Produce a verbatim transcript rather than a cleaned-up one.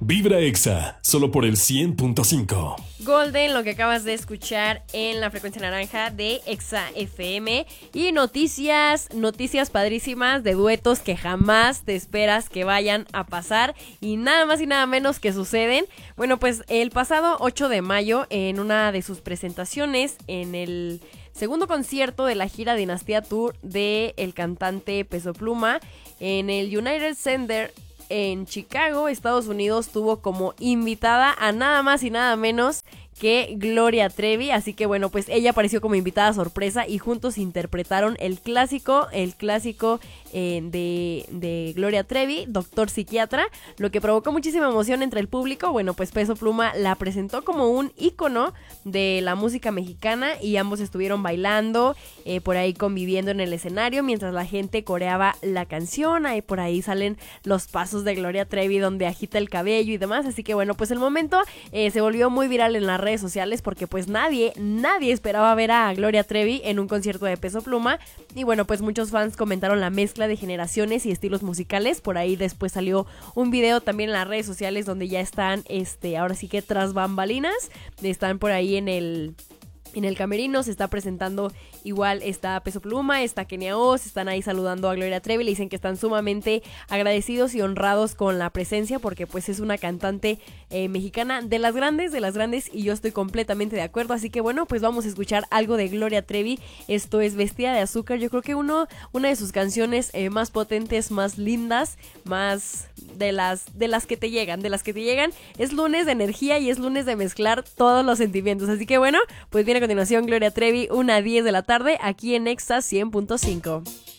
Vibra Exa, solo por el cien punto cinco. Golden, lo que acabas de escuchar en la frecuencia naranja de Exa F M. Y noticias, noticias padrísimas de duetos que jamás te esperas que vayan a pasar y nada más y nada menos que suceden. Bueno, pues el pasado ocho de mayo, en una de sus presentaciones en el segundo concierto de la gira Dinastía Tour de el cantante Peso Pluma en el United Center en Chicago, Estados Unidos, tuvo como invitada a nada más y nada menos que Gloria Trevi, así que bueno, pues ella apareció como invitada sorpresa y juntos interpretaron el clásico, el clásico eh, de, de Gloria Trevi, Doctor Psiquiatra, lo que provocó muchísima emoción entre el público. Bueno, pues Peso Pluma la presentó como un ícono de la música mexicana y ambos estuvieron bailando, eh, por ahí conviviendo en el escenario mientras la gente coreaba la canción. Ahí por ahí salen los pasos de Gloria Trevi donde agita el cabello y demás, así que bueno, pues el momento eh, se volvió muy viral en la redes sociales porque pues nadie, nadie esperaba ver a Gloria Trevi en un concierto de Peso Pluma y bueno, pues muchos fans comentaron la mezcla de generaciones y estilos musicales. Por ahí después salió un video también en las redes sociales donde ya están, este, ahora sí que tras bambalinas, están por ahí en el... En el camerino se está presentando, igual está Peso Pluma, está Kenia Oz, están ahí saludando a Gloria Trevi, le dicen que están sumamente agradecidos y honrados con la presencia porque pues es una cantante eh, mexicana de las grandes, de las grandes y yo estoy completamente de acuerdo, así que bueno, pues vamos a escuchar algo de Gloria Trevi. Esto es Vestida de Azúcar, yo creo que uno, una de sus canciones eh, más potentes, más lindas, más de las, de las que te llegan, de las que te llegan, es lunes de energía y es lunes de mezclar todos los sentimientos, así que bueno, pues viene a continuación Gloria Trevi, una a diez de la tarde, aquí en Exa cien punto cinco.